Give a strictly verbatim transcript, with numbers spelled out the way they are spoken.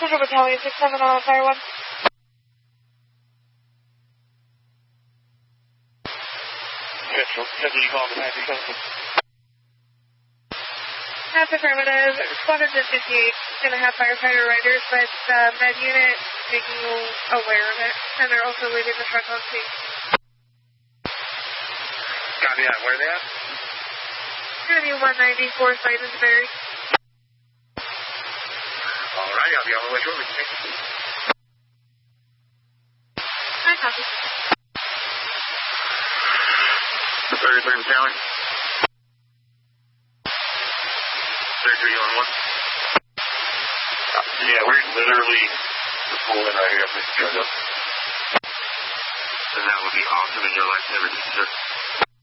Central Battalion, six seven on Fire one. Central, Central, you call the nine two seven. That's affirmative. Squadron fifty-eight is going to have firefighter riders, but uh, med unit making you aware of it, and they're also leaving the truck on scene. Copy that. Where are they at? It's going to be one ninety-four Simonsbury. Alrighty, I'll be on my way shortly. Thank you. I copy. thirty-third Battalion. thirty-three on one. Yeah, we're literally pulling right here. Please, up. And that would be awesome in your life, never, sir.